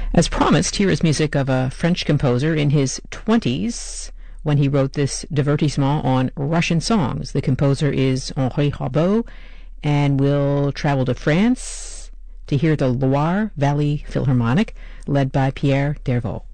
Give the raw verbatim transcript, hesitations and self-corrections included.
As promised, here is music of a French composer in his twenties when he wrote this divertissement on Russian songs. The composer is Henri Rabault, and we'll travel to France to hear the Loire Valley Philharmonic, led by Pierre Dervaux.